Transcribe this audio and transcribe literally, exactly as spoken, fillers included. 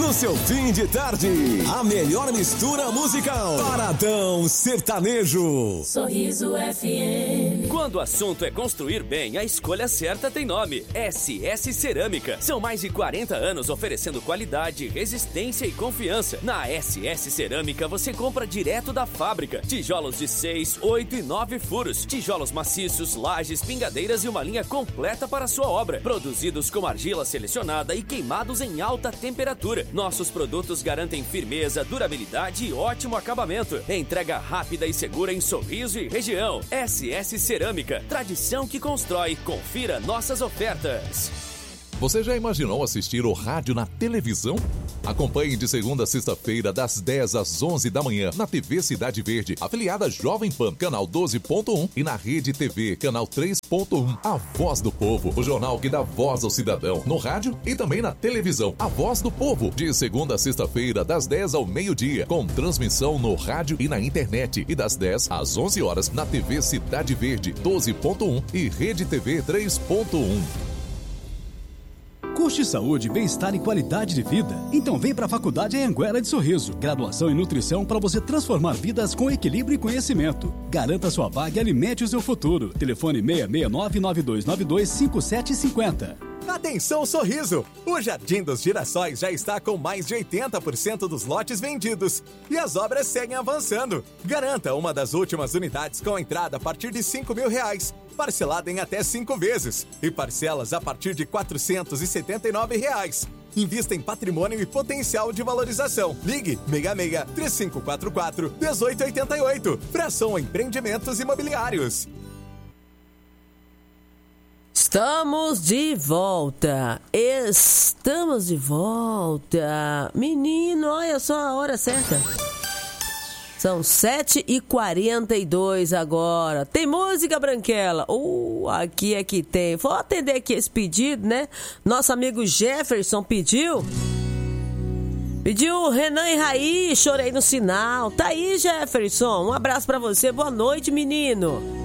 no seu fim de tarde. A melhor mistura musical. Paradão Sertanejo. Sorriso F M. Quando o assunto é construir bem, a escolha certa tem nome. S S Cerâmica. São mais de quarenta anos oferecendo qualidade, resistência e confiança. Na S S Cerâmica você compra direto da fábrica. Tijolos de seis, oito e nove furos. Tijolos maciços, lajes, pingadeiras e uma linha completa para a sua obra. Produzidos com argila selecionada e queimados em alta temperatura. Nossos produtos garantem firmeza, durabilidade e ótimo acabamento. Entrega rápida e segura em Sorriso e região. S S Cerâmica. Tradição que constrói. Confira nossas ofertas. Você já imaginou assistir o rádio na televisão? Acompanhe de segunda a sexta-feira, das dez às onze da manhã, na T V Cidade Verde, afiliada Jovem Pan, canal doze ponto um, e na Rede T V, canal três ponto um. A Voz do Povo, o jornal que dá voz ao cidadão, no rádio e também na televisão. A Voz do Povo, de segunda a sexta-feira, das dez ao meio-dia, com transmissão no rádio e na internet, e das dez às onze horas, na T V Cidade Verde, doze ponto um e Rede T V três ponto um. Curte saúde, bem-estar e qualidade de vida? Então vem para a Faculdade Anhanguera de Sorriso. Graduação em nutrição para você transformar vidas com equilíbrio e conhecimento. Garanta sua vaga e alimente o seu futuro. Telefone seis seis nove nove dois nove dois cinco sete cinco zero. Atenção, Sorriso! O Jardim dos Girassóis já está com mais de oitenta por cento dos lotes vendidos e as obras seguem avançando. Garanta uma das últimas unidades com entrada a partir de cinco mil reais, parcelada em até cinco vezes e parcelas a partir de quatrocentos e setenta e nove reais. Invista em patrimônio e potencial de valorização. Ligue seis seis, três cinco quatro quatro, um oito oito oito. Fração Empreendimentos Imobiliários. Estamos de volta, estamos de volta. Menino, olha só a hora certa. São sete e quarenta e dois agora. Tem música, Branquela? Uh, aqui é que tem. Vou atender aqui esse pedido, né? Nosso amigo Jefferson pediu. Pediu Renan e Raí, Chorei no Sinal. Tá aí, Jefferson. Um abraço pra você. Boa noite, menino.